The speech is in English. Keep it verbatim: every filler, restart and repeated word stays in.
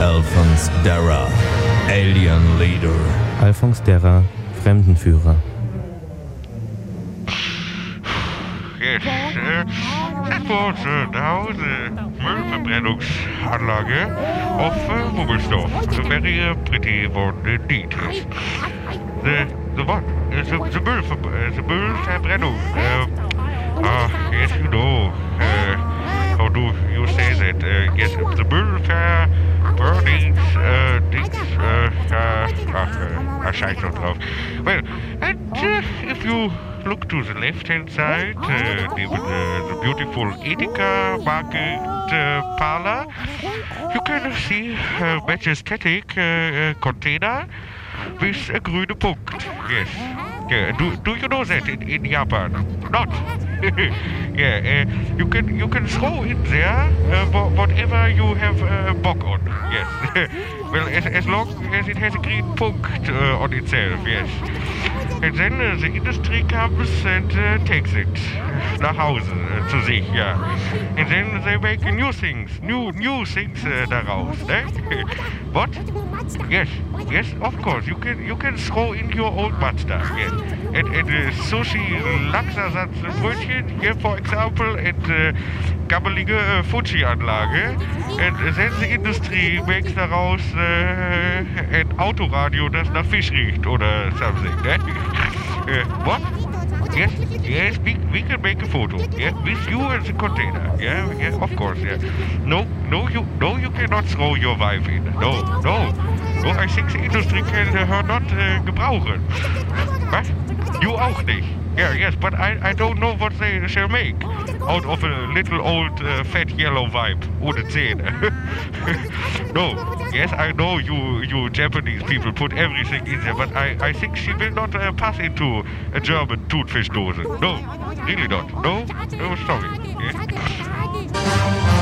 Alphonse Darra, Alien Leader. Alphonse Darra, Fremdenführer. Yes, äh, das war uns äh, nach Hause. Müllverbrennungsanlage auf äh, Muggelsdorf. Very uh, pretty one indeed. Yes. The, the what? Uh, the, the, Müllver uh, the Müllverbrennung. Uh, ah, yes, you know. Uh, how do you say that? Uh, yes, the Müllverbrennung. Uh, Dings. Uh, uh, ach, uh, ach, scheiß noch drauf. Well, and uh, if you look to the left-hand side, uh, the, uh, the beautiful Edeka market uh, parlor, you can see a majestic uh, uh, container with a grüne Punkt. Yes. Yeah. Do, do you know that in, in Japan? Not. Yeah. Uh, you can you can throw in there uh, whatever you have a uh, bock on. Yes. Well, as, as long as it has a green punkt uh, on itself. Yes. And then uh, the industry comes and uh, takes it nach Hause uh, zu sich, yeah. And then they make new things, new new things uh, daraus, ne? What? Yes, yes, of course. You can you can throw in your old Mazda, yes. And, and uh, sushi, Lachsersatz-Brötchen, here for example, and uh, gammelige uh, Fuji-Anlage. And uh, then the industry makes daraus uh, ein Autoradio, das nach Fisch riecht oder something, ne? Uh, what? Yes, yes, we, we can make a photo. Yeah, with you and the container. Yeah, yeah, of course. Yeah. No, no, you, no, you cannot throw your wife in. No, no, no. I think the industry can uh, her not uh, gebrauchen. What? You auch nicht. Yeah, yes, but I, I don't know what they shall make out of a little old uh, fat yellow vibe ohne Zähne. No, yes, I know you you Japanese people put everything in there, but I, I think she will not uh, pass into a German Thunfischdose. No, really not. No, no, sorry. Yeah.